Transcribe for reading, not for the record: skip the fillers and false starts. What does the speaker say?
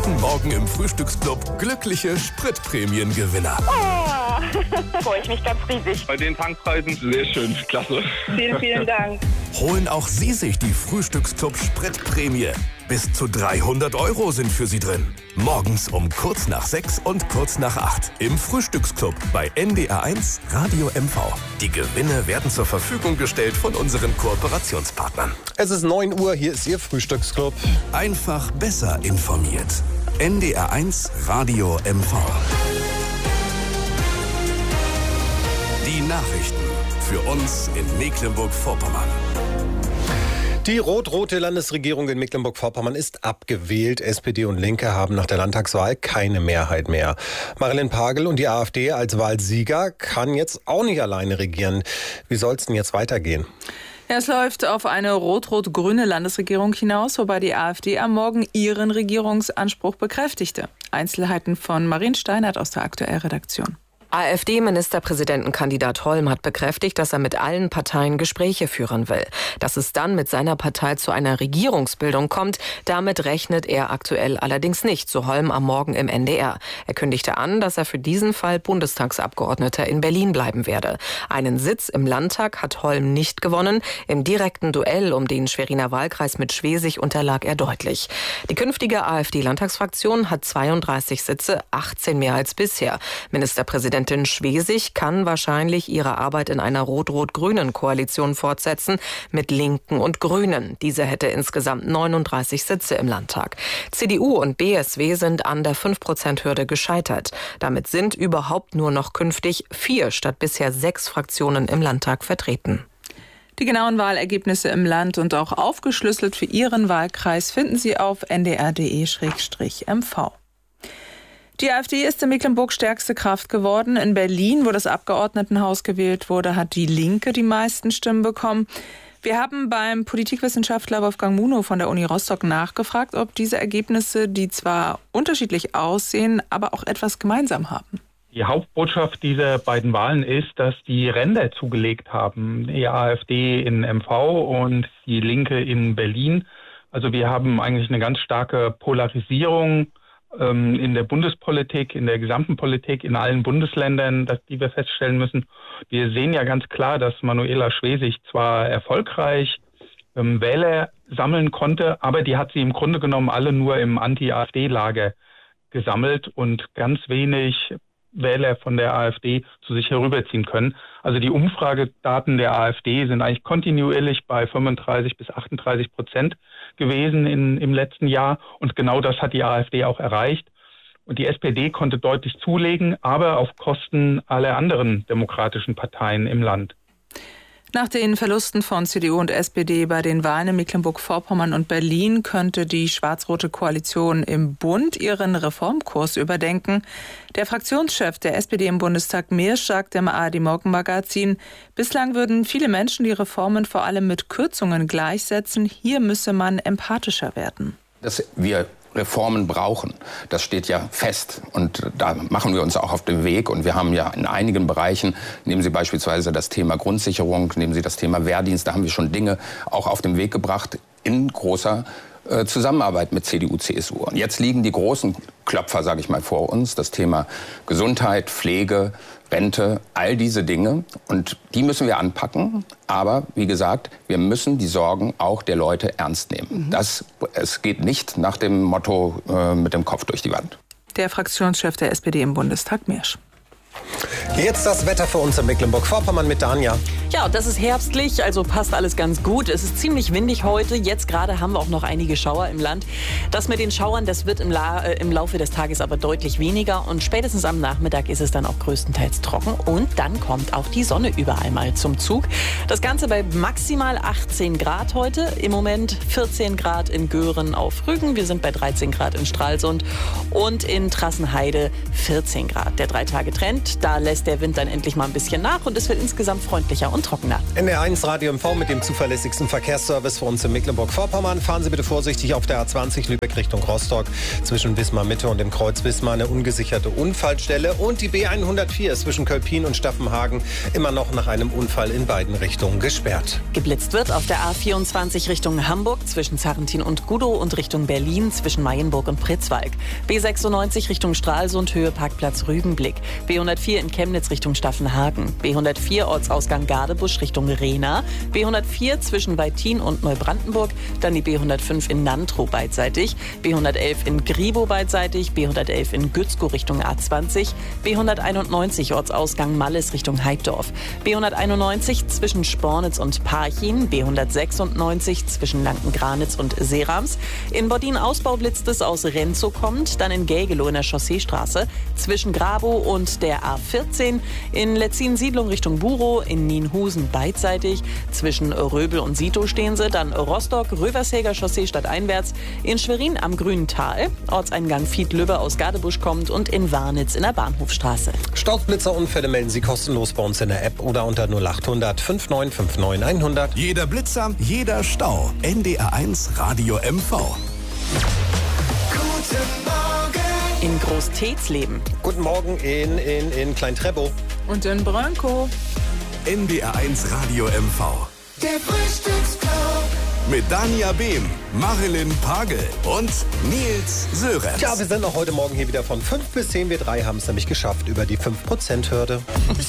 Jeden Morgen im Frühstücksclub glückliche Spritprämiengewinner. Freue ich mich ganz riesig. Bei den Tankpreisen sehr schön, klasse. Vielen, vielen Dank. Holen auch Sie sich die Frühstücksclub Spritprämie. Bis zu 300 € sind für Sie drin. Morgens um kurz nach 6 und kurz nach 8 im Frühstücksclub bei NDR1 Radio MV. Die Gewinne werden zur Verfügung gestellt von unseren Kooperationspartnern. Es ist 9 Uhr, hier ist Ihr Frühstücksclub. Einfach besser informiert. NDR1 Radio MV. Die Nachrichten für uns in Mecklenburg-Vorpommern. Die rot-rote Landesregierung in Mecklenburg-Vorpommern ist abgewählt. SPD und Linke haben nach der Landtagswahl keine Mehrheit mehr. Marilyn Pagel und die AfD als Wahlsieger kann jetzt auch nicht alleine regieren. Wie soll es denn jetzt weitergehen? Ja, es läuft auf eine rot-rot-grüne Landesregierung hinaus, wobei die AfD am Morgen ihren Regierungsanspruch bekräftigte. Einzelheiten von Marien Steinert aus der Aktuellredaktion. AfD-Ministerpräsidentenkandidat Holm hat bekräftigt, dass er mit allen Parteien Gespräche führen will. Dass es dann mit seiner Partei zu einer Regierungsbildung kommt, damit rechnet er aktuell allerdings nicht, so Holm am Morgen im NDR. Er kündigte an, dass er für diesen Fall Bundestagsabgeordneter in Berlin bleiben werde. Einen Sitz im Landtag hat Holm nicht gewonnen. Im direkten Duell um den Schweriner Wahlkreis mit Schwesig unterlag er deutlich. Die künftige AfD-Landtagsfraktion hat 32 Sitze, 18 mehr als bisher. Ministerpräsidentin Schwesig kann wahrscheinlich ihre Arbeit in einer rot-rot-grünen Koalition fortsetzen mit Linken und Grünen. Diese hätte insgesamt 39 Sitze im Landtag. CDU und BSW sind an der 5%-Hürde gescheitert. Damit sind überhaupt nur noch künftig 4 statt bisher 6 Fraktionen im Landtag vertreten. Die genauen Wahlergebnisse im Land und auch aufgeschlüsselt für Ihren Wahlkreis finden Sie auf ndr.de/mv. Die AfD ist in Mecklenburg stärkste Kraft geworden. In Berlin, wo das Abgeordnetenhaus gewählt wurde, hat die Linke die meisten Stimmen bekommen. Wir haben beim Politikwissenschaftler Wolfgang Munow von der Uni Rostock nachgefragt, ob diese Ergebnisse, die zwar unterschiedlich aussehen, aber auch etwas gemeinsam haben. Die Hauptbotschaft dieser beiden Wahlen ist, dass die Ränder zugelegt haben. Die AfD in MV und die Linke in Berlin. Also wir haben eigentlich eine ganz starke Polarisierung in der Bundespolitik, in der gesamten Politik, in allen Bundesländern, die wir feststellen müssen. Wir sehen ja ganz klar, dass Manuela Schwesig zwar erfolgreich Wähler sammeln konnte, aber die hat sie im Grunde genommen alle nur im Anti-AfD-Lager gesammelt und ganz wenig Wähler von der AfD zu sich herüberziehen können. Also die Umfragedaten der AfD sind eigentlich kontinuierlich bei 35-38% gewesen im letzten Jahr. Und genau das hat die AfD auch erreicht. Und die SPD konnte deutlich zulegen, aber auf Kosten aller anderen demokratischen Parteien im Land. Nach den Verlusten von CDU und SPD bei den Wahlen in Mecklenburg-Vorpommern und Berlin könnte die schwarz-rote Koalition im Bund ihren Reformkurs überdenken. Der Fraktionschef der SPD im Bundestag, Mirsch, sagte im ARD-Morgenmagazin, bislang würden viele Menschen die Reformen vor allem mit Kürzungen gleichsetzen. Hier müsse man empathischer werden. Dass wir Reformen brauchen, das steht ja fest. Und da machen wir uns auch auf den Weg. Und wir haben ja in einigen Bereichen, nehmen Sie beispielsweise das Thema Grundsicherung, nehmen Sie das Thema Wehrdienst, da haben wir schon Dinge auch auf den Weg gebracht in großer Zusammenarbeit mit CDU, CSU. Und jetzt liegen die großen Klopfer, sage ich mal, vor uns. Das Thema Gesundheit, Pflege, Rente, all diese Dinge. Und die müssen wir anpacken. Aber wie gesagt, wir müssen die Sorgen auch der Leute ernst nehmen. Es geht nicht nach dem Motto mit dem Kopf durch die Wand. Der Fraktionschef der SPD im Bundestag, Mirsch. Jetzt das Wetter für uns in Mecklenburg-Vorpommern mit Danja. Ja, das ist herbstlich, also passt alles ganz gut. Es ist ziemlich windig heute. Jetzt gerade haben wir auch noch einige Schauer im Land. Das mit den Schauern, das wird im Laufe des Tages aber deutlich weniger. Und spätestens am Nachmittag ist es dann auch größtenteils trocken. Und dann kommt auch die Sonne überall mal zum Zug. Das Ganze bei maximal 18 Grad heute. Im Moment 14 Grad in Göhren auf Rügen. Wir sind bei 13 Grad in Stralsund und in Trassenheide 14 Grad. Der 3-Tage-Trend, kommt. Da lässt der Wind dann endlich mal ein bisschen nach und es wird insgesamt freundlicher und trockener. NDR1 Radio MV mit dem zuverlässigsten Verkehrsservice für uns in Mecklenburg-Vorpommern. Fahren Sie bitte vorsichtig auf der A20 Lübeck Richtung Rostock. Zwischen Wismar Mitte und dem Kreuz Wismar eine ungesicherte Unfallstelle. Und die B104 zwischen Kölpin und Staffenhagen immer noch nach einem Unfall in beiden Richtungen gesperrt. Geblitzt wird auf der A24 Richtung Hamburg zwischen Zarrentin und Gudow und Richtung Berlin zwischen Mayenburg und Pritzwalk. B96 Richtung Stralsund, Höhe Parkplatz Rügenblick. B104 in Chemnitz Richtung Staffenhagen. B104 Ortsausgang Gadebusch Richtung Rehna. B104 zwischen Weitin und Neubrandenburg. Dann die B105 in Nantrow beidseitig. B111 in Gribow beidseitig. B111 in Gützkow Richtung A20. B191 Ortsausgang Malles Richtung Heidorf. B191 zwischen Spornitz und Parchim. B196 zwischen Lanken-Granitz und Serams. In Bodin Ausbau blitzt es aus Renzow kommt, dann in Gägelow in der Chausseestraße, zwischen Grabow und der A14, in Letzin-Siedlung Richtung Burow, in Nienhusen beidseitig, zwischen Röbel und Sito stehen sie, dann Rostock, Rövershäger Chaussee stadteinwärts, in Schwerin am Grünen Tal, Ortseingang Fiedlübbe aus Gadebusch kommt und in Warnitz in der Bahnhofstraße. Sturzblitzerunfälle melden Sie kostenlos bei uns in der App oder unter 0800 5959 100. Jeder Blitzer, jeder Stau. NDR1 Radio MV. In Groß-Tetsleben. Guten Morgen in Klein-Treppow. Und in Brönkow. NDR1 Radio MV. Der Frühstücksclub. Mit Dania Behm, Marilyn Pagel und Nils Sörenz. Ja, wir sind auch heute Morgen hier wieder von 5 bis 10. Wir drei haben es nämlich geschafft über die 5%-Hürde.